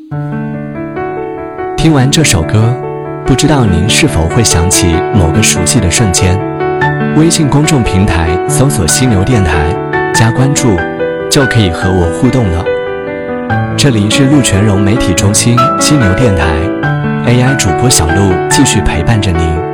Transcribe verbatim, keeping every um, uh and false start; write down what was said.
听完这首歌，不知道您是否会想起某个熟悉的瞬间。微信公众平台搜索犀牛电台，加关注就可以和我互动了。这里是陆全融媒体中心犀牛电台， A I 主播小璐继续陪伴着您。